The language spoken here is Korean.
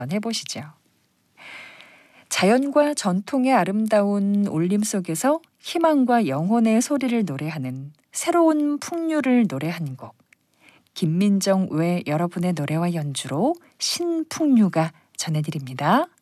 해보시죠. 자연과 전통의 아름다운 울림 속에서 희망과 영혼의 소리를 노래하는 새로운 풍류를 노래하는 곡. 김민정 외 여러분의 노래와 연주로 신풍류가 전해드립니다.